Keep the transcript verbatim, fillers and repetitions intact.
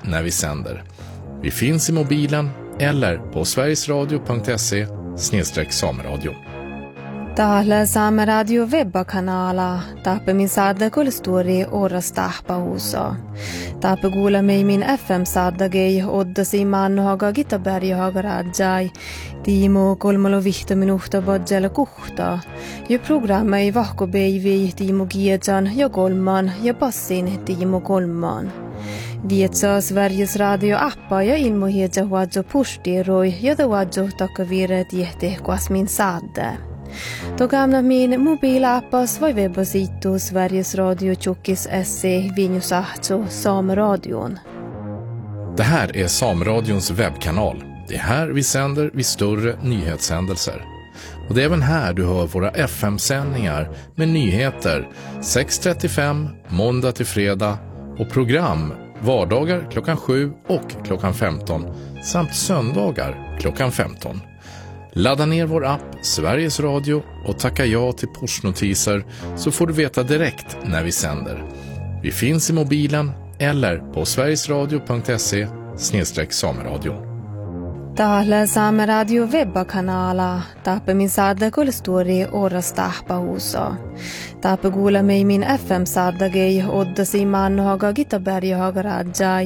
när vi sänder. Vi finns i mobilen eller på sverigesradio punkt se snedstreck sameradio. Täällä Saameradio webbakanala taapemi saada kulstori oras tahpahuuso. Taape kuulemme min F M-saadagei oddasi mannohaga Gitaberghaga rajai. Tiimo kolmalo vihto minuhta bodjala kuhta. Ja programma ei vahkobeivi Tiimo Giedjan ja kolman ja passin Tiimo kolman. Vietsa Sveriges radio-appa ja ilmohiedja huadjo pustiroi ja da huadjo takavire tiehte kuasmin saade. Då gamla min mobilappas var webbasitu Sveriges Radio Tjockis S C Vinjusahto Sameradion. Det här är Sameradions webbkanal. Det är här vi sänder vid större nyhetshändelser. Och det är även här du hör våra F M-sändningar med nyheter sex trettiofem måndag till fredag och program vardagar klockan sju och klockan femton samt söndagar klockan femton. Ladda ner vår app Sveriges Radio och tacka ja till pushnotiser så får du veta direkt när vi sänder. Vi finns i mobilen eller på sverigesradio punkt se snedstreck sameradio. Täällä Saameradio webbakanala taapemi saada kulstori oras tahpahuuso. Taape kuulemme min F M-saadagei oddasi mannohaga Gitaberghaga rajai.